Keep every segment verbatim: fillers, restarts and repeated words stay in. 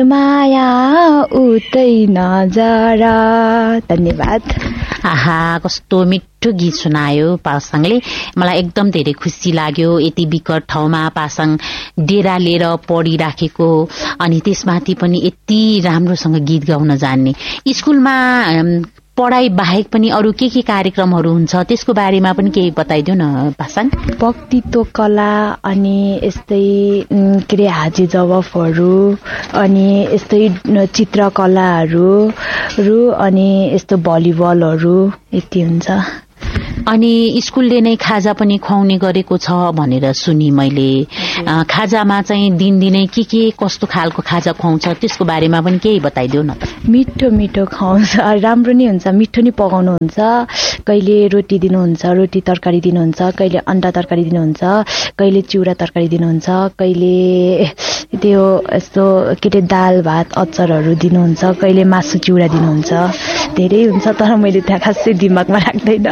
माया उतै नजरा। धन्यवाद। आहा, कस्तो मिठो गीत सुनायो पासाङले। मलाई एकदम धेरै खुसी लाग्यो यति विकट ठाउँमा पासाङ डेरा लिएर पढिराखेको, अनि त्यसमाथि पनि यति राम्रोसँग गीत गाउन जान्ने। स्कुलमा पढाइ बाहेक पनि अरू के के कार्यक्रमहरू हुन्छ त्यसको बारेमा पनि केही बताइदिउ न पासाङ। वक्तित्व कला, अनि यस्तै के अरे हाजी जवाफहरू, अनि यस्तै चित्रकलाहरू, अनि यस्तो भलिबलहरू यति हुन्छ। अनि स्कुलले नै खाजा पनि खुवाउने गरेको छ भनेर सुनि मैले। खाजामा चाहिँ दिनदिनै के के कस्तो खालको खाजा खुवाउँछ त्यसको बारेमा पनि केही बताइदिउ न। मिठो मिठो खुवाउँछ, राम्रो नै हुन्छ, मिठो नै पकाउनुहुन्छ। कहिले रोटी दिनुहुन्छ, रोटी तरकारी दिनुहुन्छ, कहिले अन्डा तरकारी दिनुहुन्छ, कहिले चिउरा तरकारी दिनुहुन्छ, कहिले त्यो यस्तो के अरे दाल भात अचारहरू दिनुहुन्छ, कहिले मासु चिउरा दिनुहुन्छ। धेरै हुन्छ, तर मैले त्यहाँ खासै दिमागमा राख्दैन।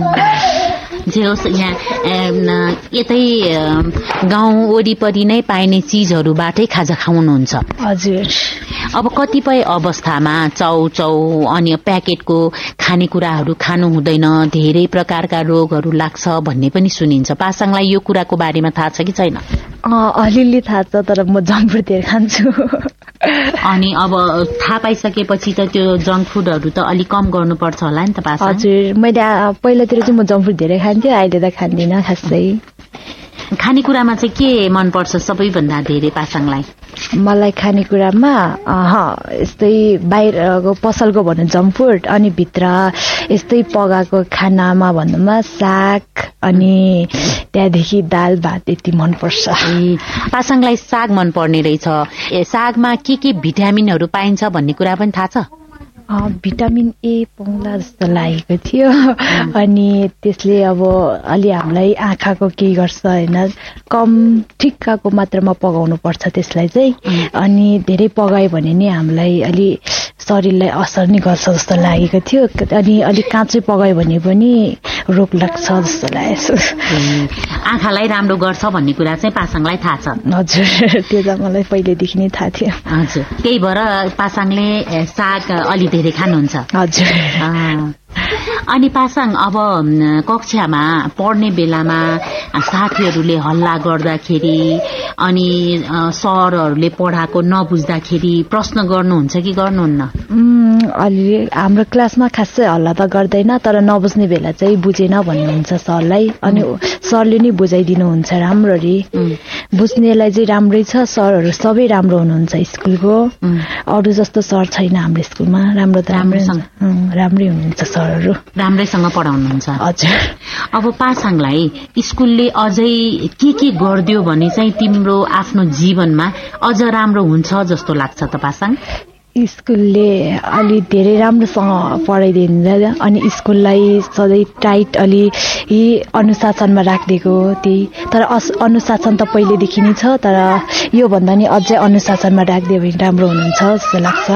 जे होस्, यहाँ यतै गाउँ वरिपरि नै पाइने चिजहरूबाटै खाजा खाउनुहुन्छ। हजुर। अब कतिपय अवस्थामा चाउचाउ अनि प्याकेटको खानेकुराहरू खानु हुँदैन, धेरै प्रकारका रोगहरू लाग्छ भन्ने पनि सुनिन्छ। पासाङलाई यो कुराको बारेमा थाहा छ कि छैन? अलिअलि थाहा छ, तर म जङ्क फुड धेरै खान्छु। अनि अब थाहा पाइसकेपछि त त्यो जङ्क फुडहरू त अलिक कम गर्नुपर्छ होला नि त पासाङ? हजुर, मैले पहिलातिर चाहिँ म जङ्क फुड धेरै खान्थेँ, अहिले त खान्दिनँ खासै। खानेकुरामा चाहिँ के मनपर्छ सबैभन्दा धेरै पासाङलाई? मलाई खानेकुरामा यस्तै बाहिरको पसलको भनौँ जङ्क फुड, अनि भित्र यस्तै पकाएको खानामा भन्नुमा साग, अनि त्यहाँदेखि दाल भात यति मनपर्छ। पासाङलाई साग मनपर्ने रहेछ। ए सागमा के के भिटामिनहरू पाइन्छ भन्ने कुरा पनि थाहा छ? भिटामिन ए पाउँला जस्तो लागेको थियो। अनि त्यसले अब अलि हामीलाई आँखाको केही गर्छ होइन, कम ठिक्काको मात्रामा पकाउनु पर्छ त्यसलाई चाहिँ। अनि धेरै पकायो भने नि हामीलाई अलि शरीरलाई असर नै गर्छ जस्तो लागेको थियो। अनि अलिक काँचै पकायो भने पनि रोग लाग्छ जस्तो लागेको छ। आँखालाई राम्रो गर्छ भन्ने कुरा चाहिँ पासाङलाई थाहा छ? हजुर, त्यो त मलाई पहिलेदेखि नै थाहा थियो। हजुर, त्यही भएर पासाङले साग अलि धेरै खानुहुन्छ? हजुर। अनि पासाङ, अब कक्षामा पढ्ने बेलामा साथीहरूले हल्ला गर्दाखेरि अनि सरहरूले पढाएको नबुझ्दाखेरि प्रश्न गर्नुहुन्छ कि गर्नुहुन्न? अलि हाम्रो क्लासमा खासै हल्ला त गर्दैन, तर नबुझ्ने बेला चाहिँ बुझेन भन्नुहुन्छ सरलाई, अनि सरले नै बुझाइदिनुहुन्छ राम्ररी। बुझ्नेलाई चाहिँ राम्रै छ, सरहरू सबै राम्रो हुनुहुन्छ स्कुलको। अरू जस्तो सर छैन हाम्रो स्कुलमा, राम्रो त राम्रै राम्रै हुनुहुन्छ सरहरू, राम्रैसँग पढाउनुहुन्छ। हजुर। अब पासाङलाई स्कुलले अझै के के गरिदियो भने चाहिँ तिम्रो आफ्नो जीवनमा अझ राम्रो हुन्छ जस्तो लाग्छ त पासाङ? स्कुलले अलि धेरै राम्रोसँग पढाइदिन्छ, अनि स्कुललाई सधैँ टाइट अलि अनुशासनमा राखिदिएको त्यही। तर अनुशासन त पहिलेदेखि नै छ, तर योभन्दा नि अझै अनुशासनमा राखिदियो भने राम्रो हुनुहुन्छ जस्तो लाग्छ।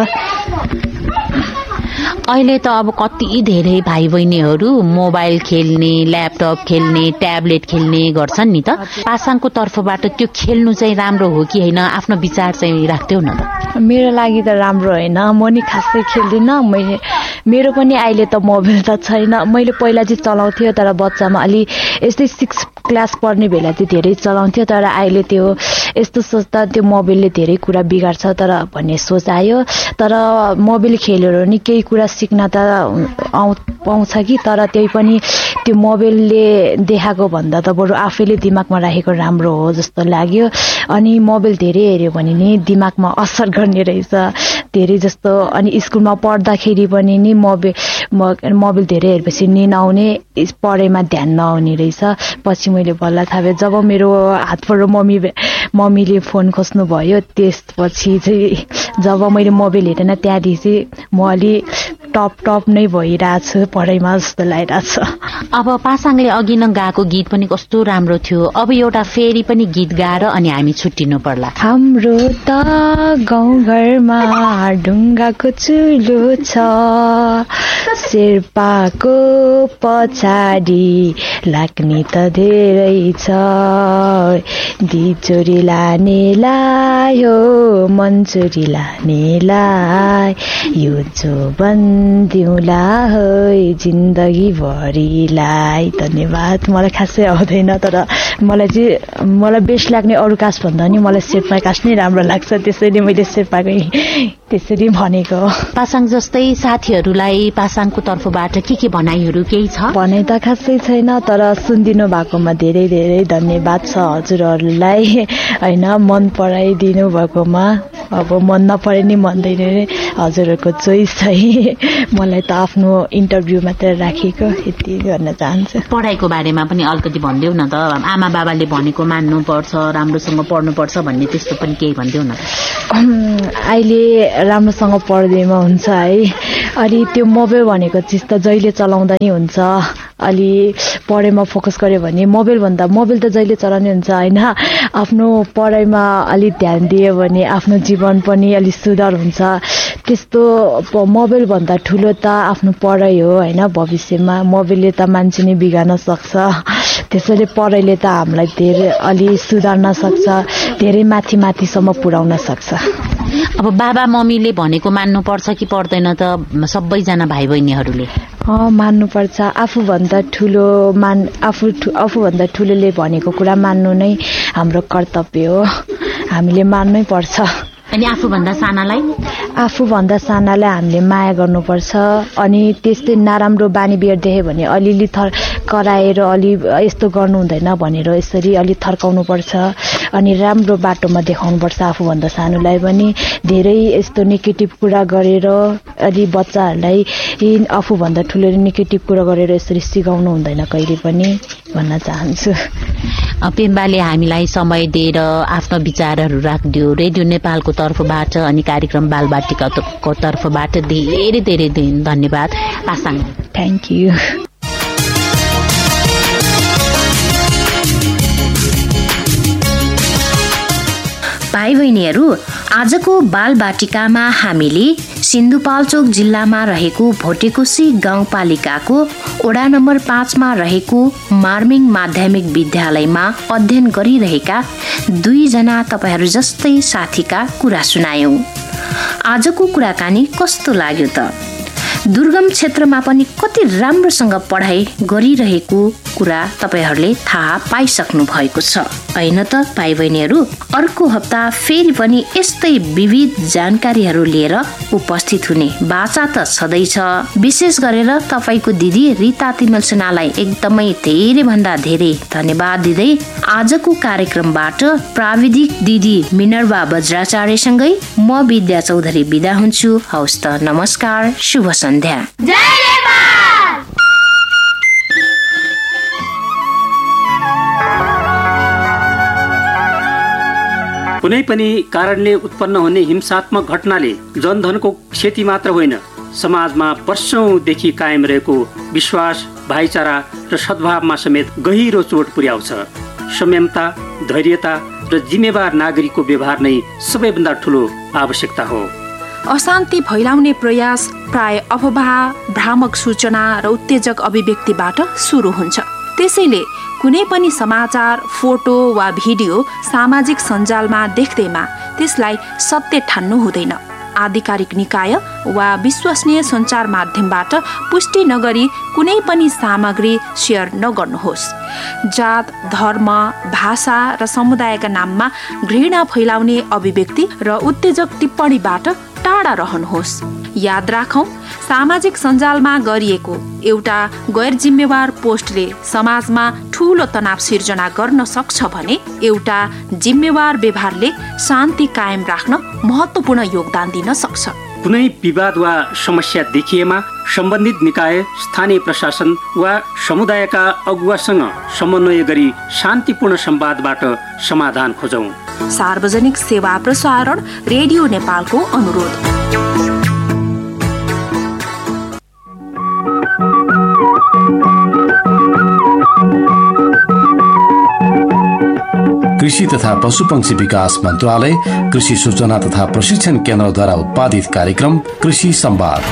अहिले त अब कति धेरै भाइ बहिनीहरू मोबाइल खेल्ने, ल्यापटप खेल्ने, ट्याब्लेट खेल्ने गर्छन् नि त। पासाङको तर्फबाट त्यो खेल्नु चाहिँ राम्रो हो कि होइन, आफ्नो विचार चाहिँ राख्दैौ न त? मेरो लागि त राम्रो होइन, म नि खासै खेल्दिनँ। मैले मेरो पनि अहिले त मोबाइल त छैन। मैले पहिला चाहिँ चलाउँथ्यो, तर बच्चामा अलि यस्तै सिक्स क्लास पढ्ने बेला चाहिँ धेरै चलाउँथ्यो, तर अहिले त्यो यस्तो सोच्दा त्यो मोबाइलले धेरै कुरा बिगार्छ तर भन्ने सोच आयो। तर मोबाइल खेलेर नि केही कुरा सिक्न त आउ पाउँछ कि, तर त्यही पनि त्यो मोबाइलले देखाएको भन्दा त बरु आफैले दिमागमा राखेको राम्रो हो जस्तो लाग्यो। अनि मोबाइल धेरै हेऱ्यो भने नि दिमागमा असर गर्ने रहेछ धेरै जस्तो। अनि स्कुलमा पढ्दाखेरि पनि नि मोबाइल मोबाइल धेरै हेरेपछि नि नआउने, पढाइमा ध्यान नआउने रहेछ। पछि मैले बल्ल थाहा पाएँ जब मेरो हातबाट मम्मी मम्मीले फोन खोज्नु भयो, त्यसपछि चाहिँ जब मैले मोबाइल हेरेन त्यहाँदेखि चाहिँ म अलि टप टप नै भइरहेछ पढाइमा जस्तो लागिरहेछ। अब पासाङले अघि न गाएको गीत पनि कस्तो राम्रो थियो, अब एउटा फेरि पनि गीत गाएर अनि हामी छुट्टिनु पर्ला। हाम्रो त गाउँघरमा ढुङ्गाको चुलो छ, शेर्पाको पछाडि लाग्ने त धेरै छ, दिचोरी लानेलाई हो मन्चुरी लानेलाई यो जोबन दिउँला है जिन्दगी भरिलाई। धन्यवाद। मलाई खासै आउँदैन, तर मलाई चाहिँ मलाई बेस्ट लाग्ने अरू कास्ट भन्दा नि मलाई शेर्पा कास्ट नै राम्रो लाग्छ, त्यसैले मैले शेर्पाकै त्यसरी भनेको। पासाङ जस्तै साथीहरूलाई पासाङको तर्फबाट के के भनाइहरू केही छ? भनाइ त खासै छैन, तर सुनिदिनु भएकोमा धेरै धेरै धन्यवाद छ हजुरहरूलाई होइन, मन पराइदिनु भएकोमा। अब मन नपरे नि भन्दैन, हजुरहरूको चोइस है, मलाई त आफ्नो इन्टरभ्यू मात्र राखेको, यति गर्न चाहन्छु। पढाइको बारेमा पनि अलिकति भनिदेऊ न त, आमा बाबाले भनेको मान्नुपर्छ, राम्रोसँग पढ्नुपर्छ भन्ने त्यस्तो पनि केही भनिदेऊ न। अहिले राम्रोसँग पढ्दैमा हुन्छ है, अनि त्यो मोबाइल भनेको चिज त जहिले चलाउँदा नि हुन्छ, अलि पढाइमा फोकस गर्यो भने मोबाइल भन्दा मोबाइल त जहिले चलाउने हुन्छ होइन, आफ्नो पढाइमा अलिक ध्यान दियो भने आफ्नो जीवन पनि अलिक सुधार हुन्छ। त्यस्तो मोबाइल भन्दा ठुलो त आफ्नो पढाइ हो होइन, भविष्यमा मोबाइलले त मान्छे नै बिगार्न सक्छ, त्यसैले पढाइले त हामीलाई धेरै अलि सुधार्न सक्छ, धेरै माथि माथिसम्म पुर्याउन सक्छ। अब बाबा मम्मीले भनेको मान्नुपर्छ कि पर्दैन त सबैजना भाइ बहिनीहरूले? अँ मान्नुपर्छ, आफूभन्दा ठुलो मान आफू आफूभन्दा ठुलोले भनेको कुरा मान्नु नै हाम्रो कर्तव्य हो, हामीले मान्नै पर्छ। अनि आफूभन्दा सानालाई? आफूभन्दा सानालाई हामीले माया गर्नुपर्छ, अनि त्यस्तै नराम्रो बानी बिहेर देख्यो भने अलिअलि थर कराएर अलि यस्तो गर्नु हुँदैन भनेर यसरी अलि थर्काउनुपर्छ, अनि राम्रो बाटोमा देखाउनुपर्छ आफूभन्दा सानोलाई पनि। धेरै यस्तो नेगेटिभ कुरा गरेर अलि बच्चाहरूलाई आफूभन्दा ठुलोले नेगेटिभ कुरा गरेर यसरी सिकाउनु हुँदैन कहिले पनि भन्न चाहन्छु। पेम्बाले हामीलाई समय दिएर आफ्नो विचारहरू राखिदियो रेडियो नेपालको तर्फबाट अनि कार्यक्रम बालबाटिकाको तर्फबाट धेरै धेरै धन्यवाद पासाङ। Thank you. भाइ बहिनीहरू, आजको बालबाटिकामा हामीले सिन्धुपाल्चोक जिल्लामा रहेको भोटेकोशी गाउँपालिकाको वडा नम्बर पाँचमा रहेको मार्मिङ माध्यमिक विद्यालयमा अध्ययन गरिरहेका दुईजना तपाईहरू जस्तै साथीका कुरा सुनायौं। आजको कुराकानी कस्तो लाग्यो त? दुर्गम क्षेत्रमा पनि कति राम्रोसँग पढाइ गरिरहेको कुरा तपाईहरूले थाहा पाइसक्नु भएको छ हैन त भाइ बहिनीहरू? अर्को हप्ता फेरि पनि यस्तै विविध जानकारीहरू लिएर उपस्थित हुने बाचा त छँदैछ। विशेष गरेर तपाईको दिदी रिता तिमल सेनालाई एकदमै धेरै भन्दा धेरै धन्यवाद दिँदै आजको कार्यक्रमबाट प्राविधिक दिदी मिनर्वा बज्राचार्यसँगै म विद्या चौधरी बिदा हुन्छु। हवस् त, नमस्कार, शुभ सन्ध्या। जय नेपाल। कुनै पनि कारणले उत्पन्न हुने हिंसात्मक घटनाले जनधनको क्षति मात्र होइन, समाजमा वर्षौंदेखि कायम रहेको विश्वास, भाइचारा र सद्भावमा समेत गहिरो चोट पुर्याउँछ। संयमता, धैर्यता र जिम्मेवार नागरिकको व्यवहार नै सबैभन्दा ठूलो आवश्यकता हो। अशान्ति फैलाउने प्रयास प्राय अफवाह, भ्रामक सूचना र उत्तेजक अभिव्यक्तिबाट सुरु हुन्छ। त्यसैले कुनै पनि समाचार, फोटो वा भिडियो सामाजिक सञ्जालमा देख्दैमा त्यसलाई सत्य ठान्नु हुँदैन। आधिकारिक निकाय वा विश्वसनीय सञ्चार माध्यमबाट पुष्टि नगरी कुनै पनि सामग्री सेयर नगर्नुहोस्। जात, धर्म, भाषा र समुदायका नाममा घृणा फैलाउने अभिव्यक्ति र उत्तेजक टिप्पणीबाट टाढा रहनुहोस्। याद राखौं, सामाजिक सञ्जालमा गरिएको एउटा गैर जिम्मेवार पोस्टले समाजमा ठूलो तनाव सिर्जना गर्न सक्छ भने एउटा जिम्मेवार व्यवहारले शान्ति कायम राख्न महत्त्वपूर्ण योगदान दिन सक्छ। कुनै विवाद वा समस्या देखिएमा सम्बन्धित निकाय, स्थानीय प्रशासन वा समुदायका अगुवासँग समन्वय गरी शान्तिपूर्ण संवादबाट समाधान खोजौं। सार्वजनिक सेवा प्रसारण रेडियो नेपालको अनुरोध। कृषि तथा पशुपक्षी विकास मन्त्रालय, कृषि सूचना तथा प्रशिक्षण केन्द्रद्वारा उत्पादित कार्यक्रम कृषि संवाद।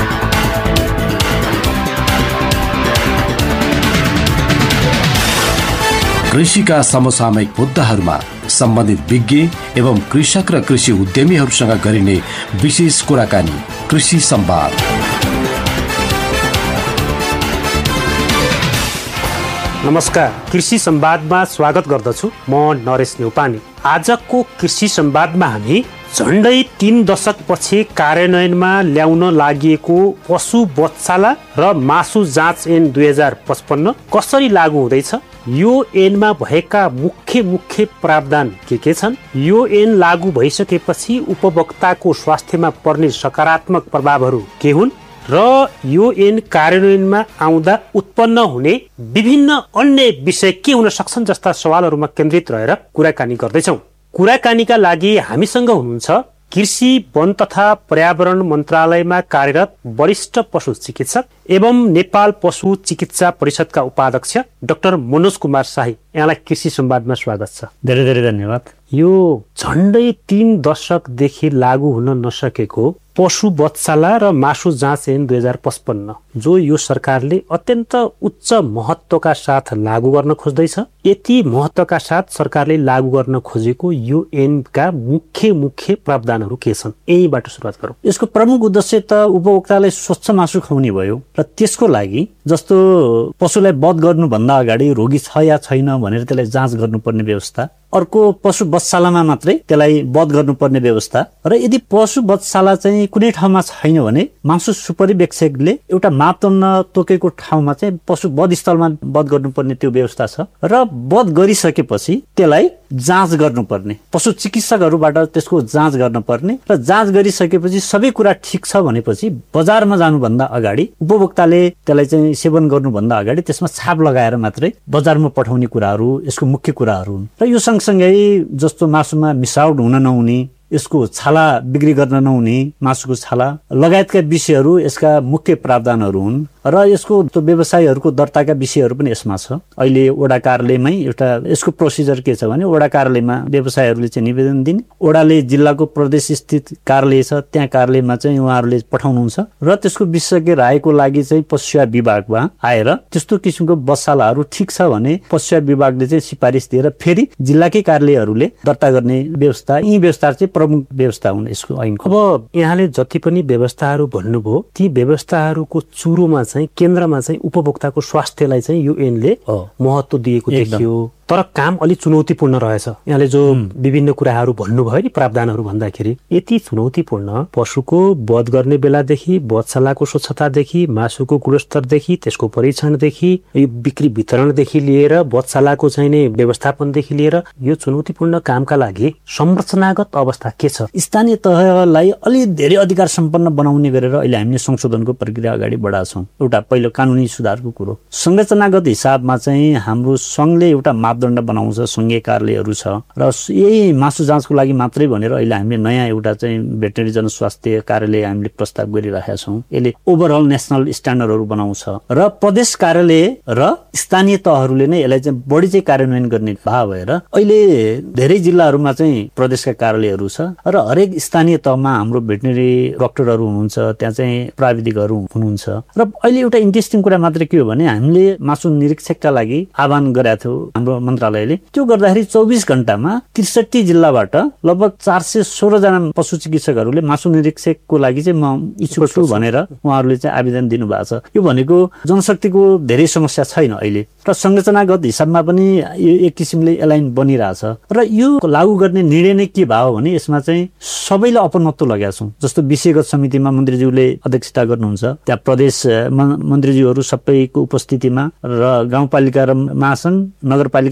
कृषिका समसामयिक मुद्दाहरूमा सम्बन्धित विज्ञ एवं कृषक र कृषि उद्यमीहरूसँग गरिने विशेष कुराकानी कृषि संवाद। नमस्कार, कृषि संवादमा स्वागत गर्दछु। म नरेश न्यौपाने। आजको कृषि संवादमा हामी झण्डै तीन दशक पछि कार्यान्वयनमा ल्याउन लागि पशु बच्चाला र मासु जाँच ऐन दुई हजार पचपन्न कसरी लागू हुँदैछ, यो ऐनमा भएका मुख्य मुख्य प्रावधान के के छन्, यो ऐन लागू भइसकेपछि उपभोक्ताको स्वास्थ्यमा पर्ने सकारात्मक प्रभावहरू के हुन् र यो ऐन कार्यान्वयनमा आउँदा उत्पन्न हुने विभिन्न अन्य विषय के हुन सक्छन् जस्ता सवालहरूमा केन्द्रित रहेर कुराकानी गर्दैछौँ। कुराकानीका लागि हामीसँग हुनुहुन्छ कृषि वन तथा पर्यावरण मन्त्रालयमा कार्यरत वरिष्ठ पशु चिकित्सक एवं नेपाल पशु चिकित्सा परिषदका उपाध्यक्ष डाक्टर मनोज कुमार शाही। यहाँलाई कृषि संवादमा स्वागत छ। धेरै धेरै धन्यवाद। यो झण्डै तीन दशकदेखि लागू हुन नसकेको पशु बच्चाला र मासु जाँच ऐन दुई हजार पचपन्न जो यो सरकारले अत्यन्त उच्च महत्वका साथ लागू गर्न खोज्दैछ, यति महत्वका साथ सरकारले लागू गर्न खोजेको यो ऐनका मुख्य मुख्य प्रावधानहरू के छन्, यहीबाट सुरुवात गरौँ। यसको प्रमुख उद्देश्य त उपभोक्तालाई स्वच्छ मासु खुवाउने भयो र त्यसको लागि जस्तो पशुलाई वध गर्नुभन्दा अगाडि रोगी छ या छैन भनेर त्यसलाई जाँच गर्नुपर्ने व्यवस्था, अर्को पशु बधशालामा मात्रै त्यसलाई वध गर्नुपर्ने व्यवस्था, र यदि पशु बधशाला चाहिँ कुनै ठाउँमा छैन भने मासु सुपरिवेक्षकले एउटा मापदण्ड तोकेको ठाउँमा चाहिँ पशु वध स्थलमा वध गर्नुपर्ने त्यो व्यवस्था छ र वध गरिसकेपछि त्यसलाई जाँच गर्नुपर्ने, पशु चिकित्सकहरूबाट त्यसको जाँच गर्नुपर्ने र जाँच गरिसकेपछि सबै कुरा ठिक छ भनेपछि बजारमा जानुभन्दा अगाडि उपभोक्ताले त्यसलाई चाहिँ सेवन गर्नुभन्दा अगाडि त्यसमा छाप लगाएर मात्रै बजारमा पठाउने कुराहरू यसको मुख्य कुराहरू हुन्। र यो सँगसँगै जस्तो मासुमा मिसावट हुन नहुने, यसको छाला बिक्री गर्न नहुने, मासुको छाला लगायतका विषयहरू यसका मुख्य प्रावधानहरू हुन् र यसको व्यवसायीहरूको दर्ताका विषयहरू पनि यसमा छ। अहिले वडा कार्यालयमै एउटा यसको प्रोसिजर के छ भने वडा कार्यालयमा व्यवसायीहरूले चाहिँ निवेदन दिने, वडाले जिल्लाको प्रदेश स्थित कार्यालय छ त्यहाँ कार्यालयमा चाहिँ उहाँहरूले पठाउनुहुन्छ र त्यसको विशेषज्ञ रायको लागि चाहिँ पशु विभागमा आएर त्यस्तो किसिमको बच्चालाहरू ठिक छ भने पशु विभागले चाहिँ सिफारिस दिएर फेरि जिल्लाकै कार्यालयहरूले दर्ता गर्ने व्यवस्था, यी व्यवस्था चाहिँ प्रमुख व्यवस्था हुन् यसको ऐनको। अब यहाँले जति पनि व्यवस्थाहरू भन्नुभयो ती व्यवस्थाहरूको चुरोमा चाहिँ केन्द्रमा चाहिँ उपभोक्ताको स्वास्थ्यलाई चाहिँ यो ऐनले महत्त्व दिएको देखियो, तर काम अलि चुनौतीपूर्ण रहेछ। यहाँले जो विभिन्न कुराहरू भन्नुभयो नि प्रावधानहरू भन्दाखेरि यति चुनौतीपूर्ण पशुको वध गर्ने बेलादेखि बच्चालाको स्वच्छतादेखि मासुको गुणस्तरदेखि त्यसको परीक्षणदेखि यो बिक्री वितरणदेखि लिएर बच्चालाको चाहिने व्यवस्थापनदेखि लिएर यो चुनौतीपूर्ण कामका लागि संरचनागत अवस्था के छ? स्थानीय तहलाई अलि धेरै अधिकार सम्पन्न बनाउने गरेर अहिले हामीले संशोधनको प्रक्रिया अगाडि बढाएको छौँ। एउटा पहिलो कानुनी सुधारको कुरो, संरचनागत हिसाबमा चाहिँ हाम्रो संघले एउटा मापदण्ड बनाउँछ, संघीय कार्यालयहरू छ र यही मासु जाँचको लागि मात्रै भनेर अहिले हामीले नयाँ एउटा चाहिँ भेटनरी जनस्वास्थ्य कार्यालय हामीले प्रस्ताव गरिरहेका छौँ। यसले ओभरअल नेसनल स्ट्यान्डर्डहरू बनाउँछ र प्रदेश कार्यालय र स्थानीय तहहरूले नै यसलाई चाहिँ बढी चाहिँ कार्यान्वयन गर्ने भाव भएर अहिले धेरै जिल्लाहरूमा चाहिँ प्रदेशका कार्यालयहरू छ र हरेक स्थानीय तहमा हाम्रो भेटनरी डक्टरहरू हुनुहुन्छ, त्यहाँ चाहिँ प्राविधिकहरू हुनुहुन्छ। र अहिले एउटा इन्ट्रेस्टिङ कुरा मात्रै के हो भने हामीले मासु निरीक्षकका लागि आह्वान गरेका थियौँ हाम्रो मन्त्रालयले, त्यो गर्दाखेरि चौबिस घण्टामा त्रिसठी जिल्लाबाट लगभग चार सय सोह्र जना पशु चिकित्सकहरूले मासु निरीक्षकको लागि चाहिँ म इच्छुक छु भनेर उहाँहरूले चाहिँ आवेदन दिनुभएको छ। यो भनेको जनशक्तिको धेरै समस्या छैन अहिले र संरचनागत हिसाबमा पनि यो एक किसिमले एलाइन बनिरहेछ र यो लागू गर्ने निर्णय नै के भयो भने यसमा चाहिँ सबैले अपनत्व लगाएका छौँ। जस्तो विषयगत समितिमा मन्त्रीज्यूले अध्यक्षता गर्नुहुन्छ, त्यहाँ प्रदेश मन्त्रीज्यूहरू सबैको उपस्थितिमा र गाउँपालिका र महासंघ, नगरपालिका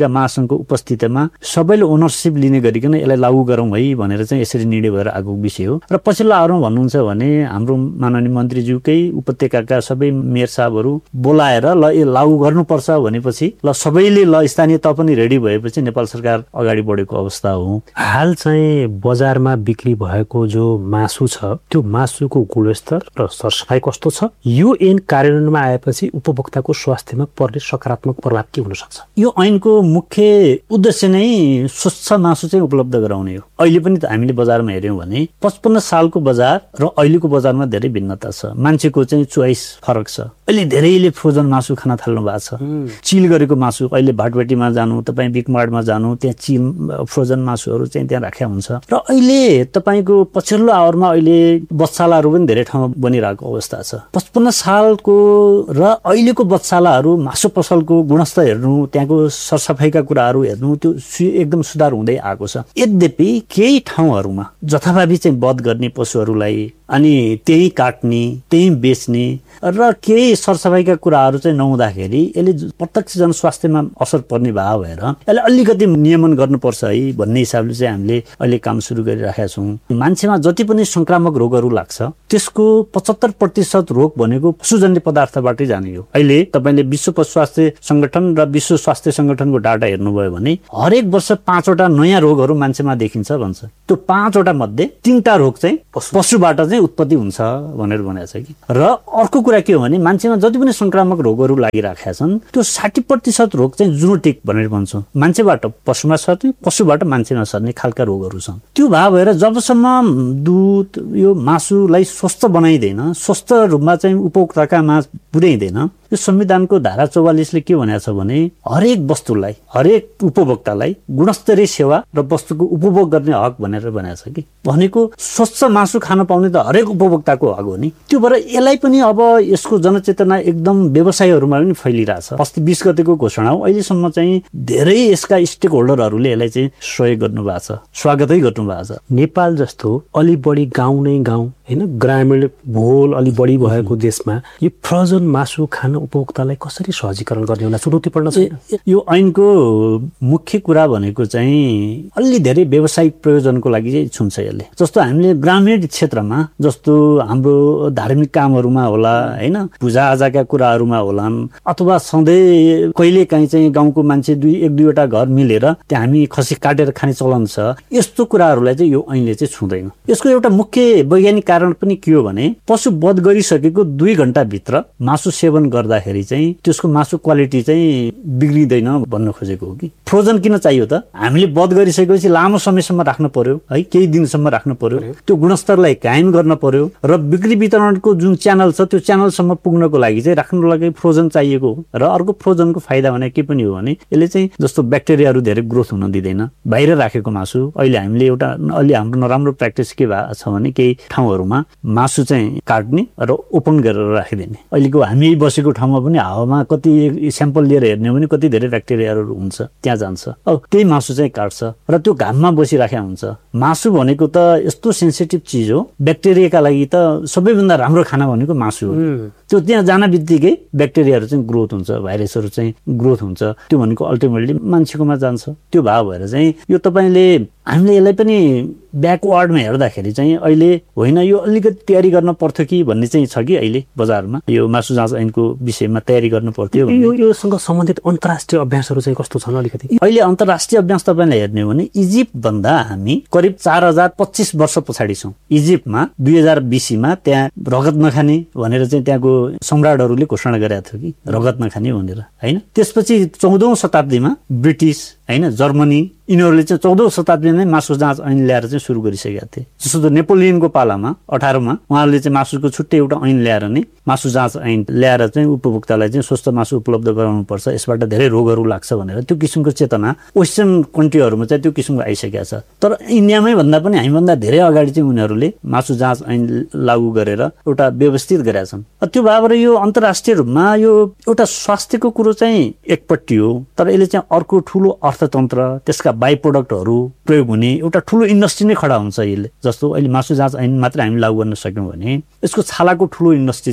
अफ्रिका महासङ्घको उपस्थितिमा सबैले ओनरसिप लिने गरिकन यसलाई लागू गरौँ है भनेर चाहिँ यसरी निर्णय भएर आएको विषय हो। र पछिल्लो आवरमा भन्नुहुन्छ भने हाम्रो माननीय मन्त्रीज्यूकै उपत्यकाका सबै मेयर साहबहरू बोलाएर ल यो लागू गर्नुपर्छ भनेपछि ल सबैले ल स्थानीय तह पनि रेडी भएपछि नेपाल सरकार अगाडि बढेको अवस्था हो। हाल चाहिँ बजारमा बिक्री भएको जो मासु छ त्यो मासुको गुणस्तर र सरसफाइ कस्तो छ, यो ऐन कार्यान्वयनमा आएपछि उपभोक्ताको स्वास्थ्यमा पर्ने सकारात्मक प्रभाव के हुन सक्छ? यो ऐनको मुख्य उद्देश्य नै स्वच्छ मासु चाहिँ उपलब्ध गराउने हो। अहिले पनि हामीले बजारमा हेर्यौँ भने पचपन्न सालको बजार र अहिलेको बजारमा धेरै भिन्नता छ। मान्छेको चाहिँ चोइस फरक छ। अहिले धेरैले फ्रोजन मासु खान थाल्नु भएको छ। चिल गरेको मासु अहिले भाटबेटीमा जानु, तपाईँ बिगमार्टमा जानु, त्यहाँ चिल फ्रोजन मासुहरू चाहिँ त्यहाँ राखेको हुन्छ। र अहिले तपाईँको पछिल्लो आवरमा अहिले बत्सालाहरू पनि धेरै ठाउँमा बनिरहेको अवस्था छ। पचपन्न सालको र अहिलेको बत्सालाहरू मासु पसलको गुणस्तर हेर्नु, त्यहाँको सरसफाइका कुराहरू हेर्नु, त्यो एकदम सुधार हुँदै आएको छ। यद्यपि केही ठाउँहरूमा जथाभावी चाहिँ वध गर्ने पशुहरूलाई अनि त्यही काट्ने त्यही बेच्ने र केही सरसफाइका कुराहरू चाहिँ नहुँदाखेरि यसले प्रत्यक्ष जनस्वास्थ्यमा असर पर्ने भाव भएर यसलाई अलिकति नियमन गर्नुपर्छ है भन्ने हिसाबले चाहिँ हामीले अहिले काम सुरु गरिराखेका छौँ। मान्छेमा जति पनि संक्रामक रोगहरू लाग्छ त्यसको पचहत्तर प्रतिशत रोग भनेको पशुजन्य पदार्थबाटै जाने हो। अहिले तपाईँले विश्व पशु स्वास्थ्य संगठन र विश्व स्वास्थ्य संगठनको डाटा हेर्नुभयो भने हरेक वर्ष पाँचवटा नयाँ रोगहरू मान्छेमा देखिन्छ भन्छ। त्यो पाँचवटा मध्ये तीनटा रोग चाहिँ पशुबाट चाहिँ उत्पत्ति हुन्छ भनेर भनेको छ कि। र अर्को कुरा के हो भने मान्छेमा जति पनि संक्रामक रोगहरू लागिराखेका छन् त्यो साठी प्रतिशत रोग चाहिँ जुनोटिक भनेर भन्छौँ। मान्छेबाट पशुमा सर्ने, पशुबाट मान्छेमा सर्ने खालका रोगहरू छन्। त्यो भए भएर जबसम्म दुध यो मासुलाई स्वस्थ बनाइँदैन, स्वस्थ रूपमा चाहिँ उपभोक्ताका माझ पुर्याइँदैन, यो संविधानको धारा चौवालिसले के भनेको छ भने हरेक वस्तुलाई, हरेक उपभोक्तालाई गुणस्तरीय सेवा र वस्तुको उपभोग गर्ने हक भनेर भनेको छ कि। भनेको स्वच्छ मासु खान पाउने त हरेक उपभोक्ताको हक हो नि। त्यो भएर यसलाई पनि अब यसको जनचेतना एकदम व्यवसायहरूमा पनि फैलिरहेछ। अस्ति बीस गतेको घोषणा हो, अहिलेसम्म चाहिँ धेरै यसका स्टेक होल्डरहरूले यसलाई चाहिँ सहयोग गर्नु भएको छ, स्वागतै गर्नु भएको छ। नेपाल जस्तो अलि बढी गाउँ नै गाउँ होइन, ग्रामीण भूगोल अलि बढी भएको देशमा यो फ्रोजन मासु खान उपभोक्तालाई कसरी सहजीकरण गर्ने होला, चुनौतीपूर्ण छैन? यो ऐनको मुख्य कुरा भनेको चाहिँ अलि धेरै व्यावसायिक प्रयोजनको लागि चाहिँ छुन्छ यसले। जस्तो हामीले ग्रामीण क्षेत्रमा जस्तो हाम्रो धार्मिक कामहरूमा होला होइन, पूजाआजाका कुराहरूमा होला, अथवा सधैँ कहिले काहीँ चाहिँ गाउँको मान्छे दुई एक दुईवटा घर मिलेर त्यहाँ हामी खसी काटेर खाने चलन छ, यस्तो कुराहरूलाई चाहिँ यो ऐनले चाहिँ छुँदैन। यसको एउटा मुख्य वैज्ञानिक कारण पनि के हो भने पशु वध गरिसकेको दुई घण्टाभित्र मासु सेवन गर्दाखेरि चाहिँ त्यसको मासु क्वालिटी चाहिँ बिग्रिँदैन भन्न खोजेको हो कि। फ्रोजन किन चाहियो त? हामीले वध गरिसकेपछि लामो समयसम्म राख्नु पर्यो है, केही दिनसम्म राख्नु पर्यो, त्यो गुणस्तरलाई कायम गर्न पर्यो र बिक्री वितरणको जुन च्यानल छ त्यो च्यानलसम्म पुग्नको लागि चाहिँ राख्नुको लागि फ्रोजन चाहिएको हो। र अर्को फ्रोजनको फाइदा भने के पनि हो भने यसले चाहिँ जस्तो ब्याक्टेरियाहरू धेरै ग्रोथ हुन दिँदैन। बाहिर राखेको मासु अहिले हामीले एउटा अलि हाम्रो नराम्रो प्र्याक्टिस के भएको छ भने केही ठाउँहरूमा मासु चाहिँ काट्ने र ओपन गरेर राखिदिने। अहिलेको हामी बसेको ठाउँमा पनि हावामा कति स्याम्पल लिएर हेर्ने भने कति धेरै ब्याक्टेरियाहरू हुन्छ, त्यहाँ जान्छ। अब त्यही मासु चाहिँ काट्छ र त्यो घाममा बसिराखेको हुन्छ। मासु भनेको त यस्तो सेन्सिटिभ चिज हो, ब्याक्टेरियाका लागि त सबैभन्दा राम्रो खाना भनेको मासु हो। त्यो त्यहाँ जान बित्तिकै ब्याक्टेरियाहरू चाहिँ ग्रोथ हुन्छ, भाइरसहरू चाहिँ ग्रोथ हुन्छ, त्यो भनेको अल्टिमेटली मान्छेकोमा जान्छ। त्यो भाव भएर चाहिँ यो तपाईँले हामीले यसलाई पनि ब्याकवार्डमा हेर्दाखेरि चाहिँ अहिले होइन यो अलिकति तयारी गर्न पर्थ्यो कि भन्ने चाहिँ छ कि अहिले बजारमा यो मासु जाँच ऐनको विषयमा तयारी गर्नु पर्थ्यो। यो योसँग सम्बन्धित अन्तर्राष्ट्रिय अभ्यासहरू चाहिँ कस्तो छन् अलिकति? अहिले अन्तर्राष्ट्रिय अभ्यास तपाईँलाई हेर्ने हो भने इजिप्ट भन्दा हामी करिब चार हजार पच्चिस वर्ष पछाडि छौँ। इजिप्टमा दुई हजार बिसीमा त्यहाँ रगत नखाने भनेर चाहिँ त्यहाँको सम्राटहरूले घोषणा गरेका थियो कि रगत नखाने भनेर होइन। त्यसपछि चौधौँ शताब्दीमा ब्रिटिस होइन, जर्मनी, यिनीहरूले चाहिँ चौधौँ शताब्दीमा नै मासु जाँच ऐन ल्याएर चाहिँ सुरु गरिसकेका थिए। जस्तो नेपोलियनको पालामा अठारमा उहाँहरूले चाहिँ मासुको छुट्टै एउटा ऐन ल्याएर नै मासु जाँच ऐन ल्याएर चाहिँ उपभोक्तालाई चाहिँ स्वस्थ मासु उपलब्ध गराउनुपर्छ, यसबाट धेरै रोगहरू लाग्छ भनेर त्यो किसिमको चेतना वेस्टर्न कन्ट्रीहरूमा चाहिँ त्यो किसिमको आइसकेका छ। तर इन्डियामै भन्दा पनि हामीभन्दा धेरै अगाडि चाहिँ उनीहरूले मासु जाँच ऐन लागू गरेर एउटा व्यवस्थित गरेका छन्। त्यो भएर यो अन्तर्राष्ट्रिय रूपमा यो एउटा स्वास्थ्यको कुरो चाहिँ एकपट्टि हो, तर यसले चाहिँ अर्को ठुलो अर्थतन्त्र, त्यसका बाई प्रोडक्टहरू प्रयोग हुने एउटा ठुलो इन्डस्ट्री नै खडा हुन्छ यसले। जस्तो अहिले मासु जाँच ऐन मात्रै हामी लागू गर्न सक्यौँ भने यसको छालाको ठुलो इन्डस्ट्री चाहिँ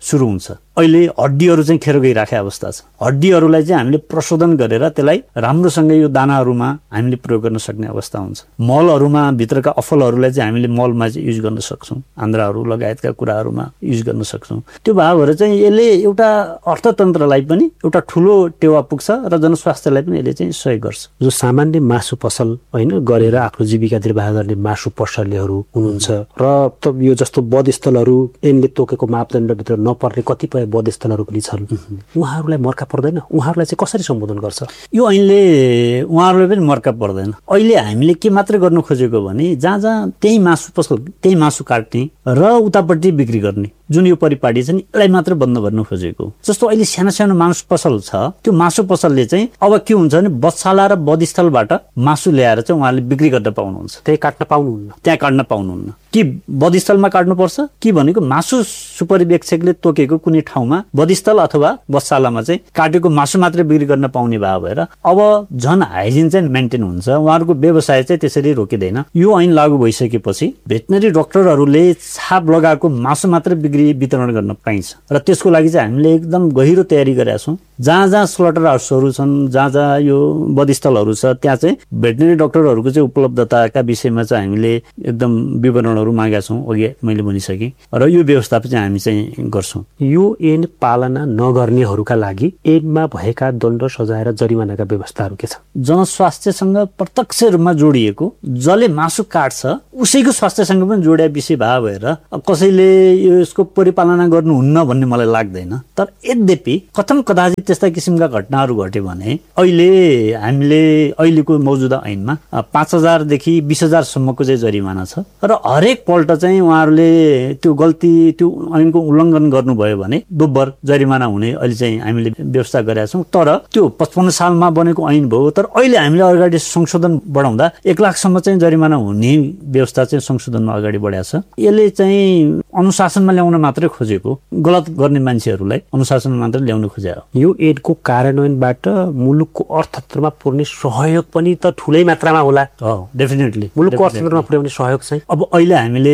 सुरु हुन्छ। अहिले हड्डीहरू चाहिँ खेर गइराखेको अवस्था छ। हड्डीहरूलाई चाहिँ हामीले प्रशोधन गरेर त्यसलाई राम्रोसँग यो दानाहरूमा हामीले प्रयोग गर्न सक्ने अवस्था हुन्छ। मलहरूमा भित्रका अफलहरूलाई चाहिँ हामीले मलमा चाहिँ युज गर्न सक्छौँ, आन्द्राहरू लगायतका कुराहरूमा युज गर्न सक्छौँ। त्यो भाव भएर चाहिँ यसले एउटा अर्थतन्त्रलाई पनि एउटा ठुलो टेवा पुग्छ र जनस्वास्थ्यलाई पनि यसले चाहिँ सहयोग गर्छ। जो सामान्य मासु पसल होइन गरेर आफ्नो जीविका निर्वाह गर्ने मासु पसलेहरू हुनुहुन्छ र यो जस्तो बधस्थलहरू यसले तोकेको मापदण्डभित्र नपर्ने कतिपय बधस्थलहरू पनि छन्, उहाँहरूलाई मर्का पर्दैन? उहाँहरूलाई चाहिँ कसरी सम्बोधन गर्छ? यो अहिले उहाँहरूलाई पनि मर्का पर्दैन। अहिले हामीले के मात्र गर्नु खोजेको भने जहाँ जहाँ त्यही मासु पसल त्यही मासु काट्ने र उतापट्टि बिक्री गर्ने जुन यो परिपाटी छ नि यसलाई मात्र बन्द गर्नु खोजेको। जस्तो अहिले सानो सानो मासु पसल छ, त्यो मासु पसलले चाहिँ अब के हुन्छ भने बत्साला र बधस्थलबाट मासु ल्याएर चाहिँ उहाँले बिक्री गर्न पाउनुहुन्छ, त्यही काट्न पाउनुहुन्न, त्यहाँ काट्न पाउनुहुन्न। कि बधस्थलमा काट्नुपर्छ कि भनेको मासु सुपरिवेक्षकले तोकेको कुनै ठाउँमा बधस्थल अथवा बत्सालामा चाहिँ काटेको मासु मात्रै बिक्री गर्न पाउने भयो भएर अब झन् हाइजिन चाहिँ मेन्टेन हुन्छ, उहाँहरूको व्यवसाय चाहिँ त्यसरी रोकिँदैन। यो ऐन लागू भइसकेपछि भेटनरी डक्टरहरूले छाप लगाएको मासु मात्र बिक्री वितरण गर्न पाइन्छ र त्यसको लागि चाहिँ हामीले एकदम गहिरो तयारी गरेका छौँ। जहाँ जहाँ स्लटर हाउसहरू छन्, जहाँ जहाँ यो बधस्थलहरू छ, त्यहाँ चाहिँ भेटनरी डक्टरहरूको चाहिँ उपलब्धताका विषयमा चाहिँ हामीले एकदम विवरणहरू मागेका छौँ, अघि मैले भनिसकेँ, र यो व्यवस्थापन चाहिँ हामी चाहिँ गर्छौँ। यो ऐन पालना नगर्नेहरूका लागि ऐनमा भएका दण्ड सजाय र जरिमानाका व्यवस्थाहरू के छ? जनस्वास्थ्यसँग प्रत्यक्ष रूपमा जोडिएको, जसले मासु काट्छ उसैको स्वास्थ्यसँग पनि जोडिया विषय भए भएर कसैले यसको परिपालना गर्नुहुन्न भन्ने मलाई लाग्दैन। तर यद्यपि कथम कदाचित त्यस्ता किसिमका घटनाहरू घट्यो भने अहिले हामीले अहिलेको मौजुदा ऐनमा पाँच हजारदेखि बिस हजारसम्मको चाहिँ जरिमाना छ र हरेक पल्ट चाहिँ उहाँहरूले त्यो गल्ती त्यो ऐनको उल्लङ्घन गर्नुभयो भने दोब्बर जरिमाना हुने अहिले चाहिँ हामीले व्यवस्था गरेका छौँ। तर त्यो पचपन्न सालमा बनेको ऐन भयो, तर अहिले हामीले अगाडि संशोधन बढाउँदा एक लाखसम्म चाहिँ जरिमाना हुने व्यवस्था चाहिँ संशोधनमा अगाडि बढाएको छ। यसले चाहिँ अनुशासनमा ल्याउन मात्रै खोजेको, गलत गर्ने मान्छेहरूलाई अनुशासनमा मात्र ल्याउन खोजेको। यो ऐनको कार्यान्वयनबाट मुलुकको अर्थतन्त्रमा पुर्ने सहयोग पनि त ठुलै मात्रामा होला। हो, डेफिनेटली मुलुकको अर्थतन्त्रमा पुर्याउने सहयोग चाहिँ अब अहिले हामीले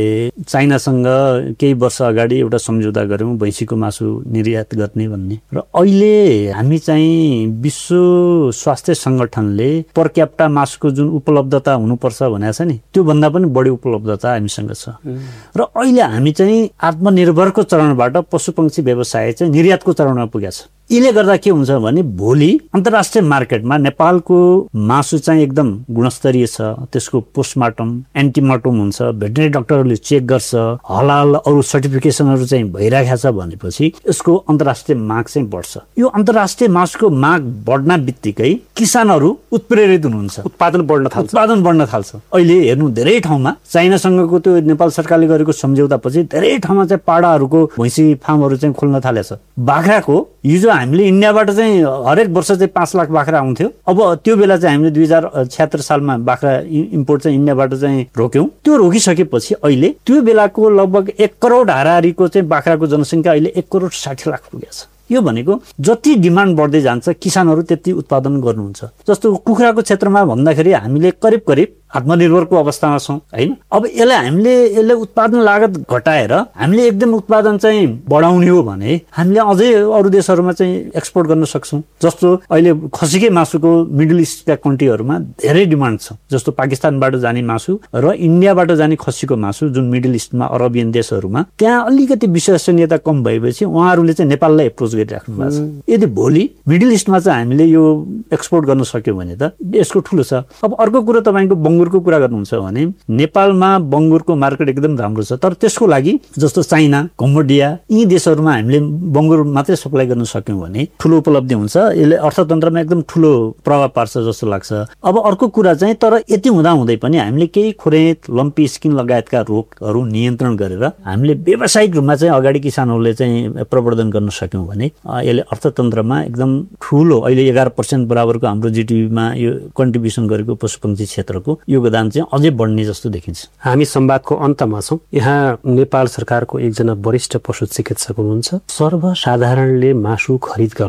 चाइनासँग केही वर्ष अगाडि एउटा सम्झौता गऱ्यौँ भैँसीको मासु निर्यात गर्ने भन्ने, र अहिले हामी चाहिँ विश्व स्वास्थ्य सङ्गठनले पर क्याप्टा मासुको जुन उपलब्धता हुनुपर्छ भनेको छ नि त्योभन्दा पनि बढी उपलब्धता हामीसँग छ। र अहिले हामी चाहिँ आत्मनिर्भरको चरणबाट पशुपक्षी व्यवसाय चाहिँ निर्यातको चरणमा पुगेको छ। यसले गर्दा के हुन्छ भने भोलि अन्तर्राष्ट्रिय मार्केटमा नेपालको मासु चाहिँ एकदम गुणस्तरीय छ, त्यसको पोस्टमार्टम एन्टिमार्टम हुन्छ, भेटनरी डक्टरहरूले चेक गर्छ, हलाल अरू सर्टिफिकेसनहरू चाहिँ भइरहेको छ भनेपछि यसको अन्तर्राष्ट्रिय माग चाहिँ बढ्छ। यो अन्तर्राष्ट्रिय मासुको माग बढ्न बित्तिकै किसानहरू उत्प्रेरित हुनुहुन्छ, उत्पादन बढ्न थाल्छ उत्पादन बढ्न थाल्छ। अहिले हेर्नु धेरै ठाउँमा चाइनासँगको त्यो नेपाल सरकारले गरेको सम्झौतापछि धेरै ठाउँमा चाहिँ पाडाहरूको भैँसी फार्महरू चाहिँ खोल्न थालेछ। बाख्राको हिजो हामीले इन्डियाबाट चाहिँ हरेक वर्ष चाहिँ पाँच लाख बाख्रा आउँथ्यो, अब त्यो बेला चाहिँ हामीले दुई हजार छ्यात्तर सालमा बाख्रा इम्पोर्ट चाहिँ इन्डियाबाट चाहिँ रोक्यौँ। त्यो रोकिसकेपछि अहिले त्यो बेलाको लगभग एक करोड हाराहारीको चाहिँ बाख्राको जनसङ्ख्या अहिले एक करोड साठी लाख पुगेको छ। यो भनेको जति डिमान्ड बढ्दै जान्छ किसानहरू त्यति उत्पादन गर्नुहुन्छ। जस्तो कुखुराको क्षेत्रमा भन्दाखेरि हामीले करिब करिब आत्मनिर्भरको अवस्थामा छौँ होइन। अब यसलाई हामीले यसले उत्पादन लागत घटाएर हामीले एकदम उत्पादन चाहिँ बढाउने हो भने हामीले अझै अरू देशहरूमा चाहिँ एक्सपोर्ट गर्न सक्छौँ। जस्तो अहिले खसीकै मासुको मिडल इस्टका कन्ट्रीहरूमा धेरै डिमान्ड छ। जस्तो पाकिस्तानबाट जाने मासु र इन्डियाबाट जाने खसीको मासु जुन मिडल इस्टमा अरबियन देशहरूमा त्यहाँ अलिकति विश्वसनीयता कम भएपछि उहाँहरूले चाहिँ नेपाललाई एप्रोच गरिराख्नु भएको छ। यदि भोलि मिडल इस्टमा चाहिँ हामीले यो एक्सपोर्ट गर्न सक्यौँ भने त यसको ठुलो छ। अब अर्को कुरो तपाईँको बङ्गुरको कुरा गर्नुहुन्छ भने नेपालमा बङ्गुरको मार्केट एकदम राम्रो छ, तर त्यसको लागि जस्तो चाइना, कम्बोडिया यी देशहरूमा हामीले बङ्गुर मात्रै सप्लाई गर्न सक्यौँ भने ठुलो उपलब्धि हुन्छ। यसले अर्थतन्त्रमा एकदम ठुलो प्रभाव पार्छ जस्तो लाग्छ। अब अर्को कुरा चाहिँ तर यति हुँदा हुँदै पनि हामीले केही खुरेत, लम्पी स्किन लगायतका रोगहरू नियन्त्रण गरेर हामीले व्यावसायिक रूपमा चाहिँ अगाडि किसानहरूले चाहिँ प्रवर्धन गर्न सक्यौँ भने यसले अर्थतन्त्रमा एकदम ठुलो अहिले एघार पर्सेन्ट बराबरको हाम्रो जिडिपीमा यो कन्ट्रिब्युसन गरेको पशुपक्षी क्षेत्रको योगदान चाहिँ अझै बढ्ने जस्तो देखिन्छ। हामी संवादको अन्तमा छौँ। यहाँ नेपाल सरकारको एकजना वरिष्ठ पशु चिकित्सक हुनुहुन्छ। सर्वसाधारणले मासु खरिद गर्दा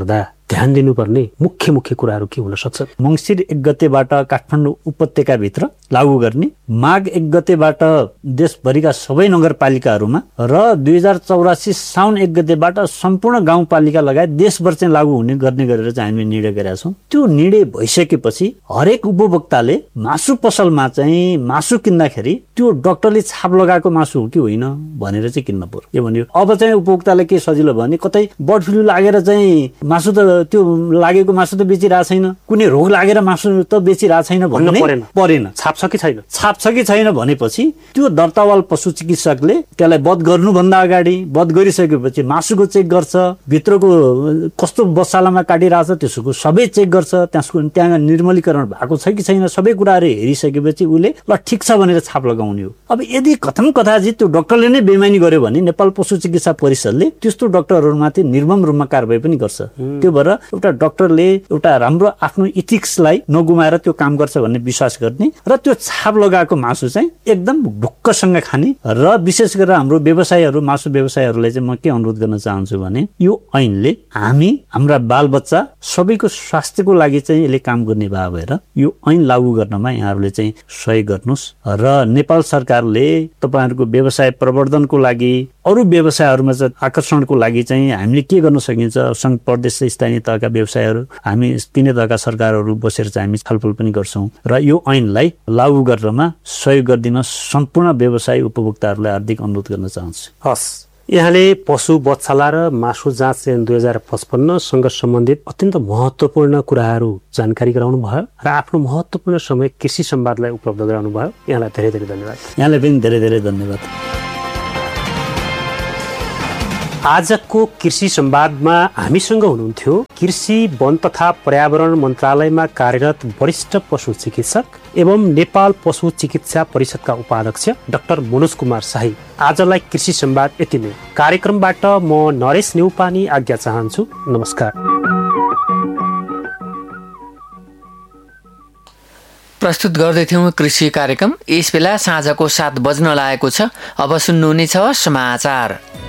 ध्यान दिनुपर्ने मुख्य मुख्य कुराहरू के हुन सक्छ? मङ्सिर एक गतेबाट काठमाडौँ उपत्यकाभित्र लागू गर्ने, माघ एक गतेबाट देशभरिका सबै नगरपालिकाहरूमा र दुई हजार चौरासी साउन एक गतेबाट सम्पूर्ण गाउँपालिका लगायत देशभर चाहिँ लागू हुने गर्ने गरेर चाहिँ हामीले निर्णय गरेका छौँ। त्यो निर्णय भइसकेपछि हरेक उपभोक्ताले मासु पसलमा चाहिँ मासु किन्दाखेरि त्यो डाक्टरले छाप लगाएको मासु हो कि होइन भनेर चाहिँ किन्न पर्यो। के भन्यो, अब चाहिँ उपभोक्ताले के सजिलो भने कतै बर्ड फ्लू लागेर चाहिँ मासु त त्यो लागेको मासु त बेचिरहेको छैन, कुनै रोग लागेर मासु त बेचिरहेको छैन भन्नु परेन परेन छाप छ कि छैन छाप छ कि छैन भनेपछि त्यो दर्तावाल पशु चिकित्सकले त्यसलाई वध गर्नुभन्दा अगाडि वध गरिसकेपछि मासुको चेक गर्छ, भित्रको कस्तो बसालामा काटिरहेछ त्यसको सबै चेक गर्छ, त्यसको त्यहाँ निर्मलीकरण भएको छ कि छैन सबै कुराहरू हेरिसकेपछि उसले ल ठिक छ भनेर छाप लगाउने हो। अब यदि कथम कथाचित त्यो डाक्टरले नै बेइमानी गर्यो भने नेपाल पशु चिकित्सा परिषदले त्यस्तो डाक्टरहरूमाथि निर्मम रूपमा कारबाही पनि गर्छ। त्यो भएर एउटा डाक्टरले एउटा राम्रो आफ्नो इथिक्सलाई नगुमाएर त्यो काम गर्छ भन्ने विश्वास गर्ने र त्यो छाप लगाएको मासु चाहिँ एकदम ढुक्कसँग खाने र विशेष गरेर हाम्रो व्यवसायीहरू मासु व्यवसायीहरूलाई चाहिँ म के अनुरोध गर्न चाहन्छु भने यो ऐनले हामी हाम्रा बालबच्चा सबैको स्वास्थ्यको लागि चाहिँ यसले काम गर्ने भए भएर यो ऐन लागू गर्नमा यहाँहरूले चाहिँ सहयोग गर्नुहोस् र नेपाल सरकारले तपाईँहरूको व्यवसाय प्रवर्धनको लागि अरू व्यवसायहरूमा चाहिँ आकर्षणको लागि चाहिँ हामीले के गर्न सकिन्छ सङ्घ प्रदेश स्थानीय तहका व्यवसायहरू हामी तिनै तहका सरकारहरू बसेर चाहिँ हामी छलफल पनि गर्छौँ र यो ऐनलाई लागू गर्नमा सहयोग गरिदिन सम्पूर्ण व्यवसायी उपभोक्ताहरूलाई हार्दिक अनुरोध गर्न चाहन्छु। हस्, यहाँले पशु बच्चाला र मासु जाँच ऐन दुई हजार पचपन्नसँग सम्बन्धित अत्यन्त महत्त्वपूर्ण कुराहरू जानकारी गराउनु भयो र आफ्नो महत्त्वपूर्ण समय कृषि संवादलाई उपलब्ध गराउनु भयो। यहाँलाई धेरै धेरै धन्यवाद। यहाँलाई पनि धेरै धेरै धन्यवाद। आजको कृषि संवादमा हामीसँग हुनुहुन्थ्यो कृषि वन तथा पर्यावरण मन्त्रालयमा कार्यरत वरिष्ठ पशु चिकित्सक एवं नेपाल पशु चिकित्सा परिषदका उपाध्यक्ष डाक्टर मनोज कुमार शाही। आजलाई कृषि संवाद यति नै। कार्यक्रमबाट म नरेश नेउपानी आज्ञा चाहन्छु। नमस्कार। प्रस्तुत गर्दैथ्यौं कृषि कार्यक्रम। यस बेला साँझको सात बज्न लागेको छ। अब सुन्नुहुनेछ समाचार।